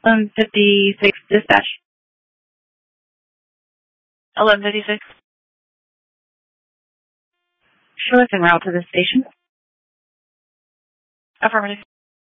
56 dispatch. 1156. Sure, it's en route to the station. Affirmative.